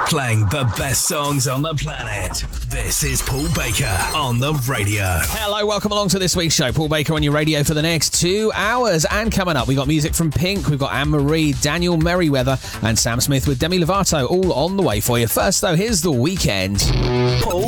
Playing the best songs on the planet. This is Paul Baker on the radio. Hello, welcome along to this week's show. Paul Baker on your radio for the next 2 hours. And coming up, we got music from Pink, we've got Anne-Marie, Daniel Merriweather, and Sam Smith with Demi Lovato all on the way for you. First, though, here's The Weeknd. Paul